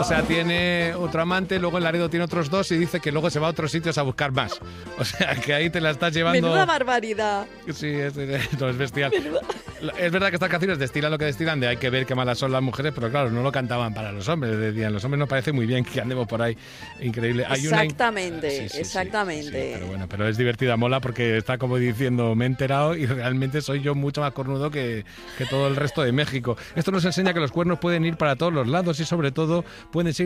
sea, tiene otro amante, luego en Laredo tiene otros 2 y dice que luego se va a otros sitios a buscar más. O sea, que ahí te la estás llevando... Menuda barbaridad. Sí, no, es bestial. Menuda. Es verdad que estas canciones destilan lo que destilan de hay que ver qué malas son las mujeres, pero claro, no lo cantaban para los hombres. Decían, los hombres nos parece muy bien que andemos por ahí. Increíble. Exactamente, Sí, exactamente. pero bueno, pero es divertida, mola, porque está como diciendo, me he enterado y realmente soy yo mucho más cornudo que todo el resto de México. Esto nos enseña que los cuernos pueden ir para todos los lados y sobre todo pueden ser